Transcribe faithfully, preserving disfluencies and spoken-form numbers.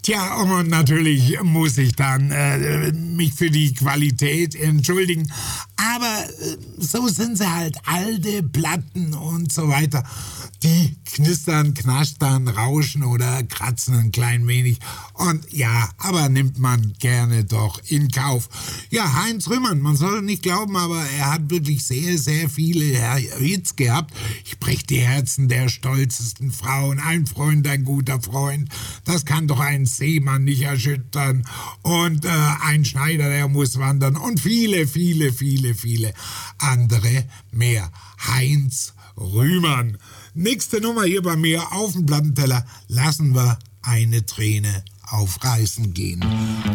Tja, und natürlich muss ich dann äh, mich für die Qualität entschuldigen. Aber äh, so sind sie halt, alte Platten und so weiter. Die knistern, knastern, rauschen oder kratzen ein klein wenig. Und ja, aber nimmt man gerne doch in Kauf. Ja, Heinz Rühmann, man soll nicht glauben, aber er hat wirklich sehr, sehr viele Hits gehabt. Ich brech die Herzen der stolzesten Frauen, ein Freund, ein guter Freund. Das kann doch ein Seemann nicht erschüttern. Und äh, ein Schneider, der muss wandern. Und viele, viele, viele, viele andere mehr. Heinz Rühmann. Nächste Nummer hier bei mir auf dem Plattenteller. Lassen wir eine Träne auf Reisen gehen.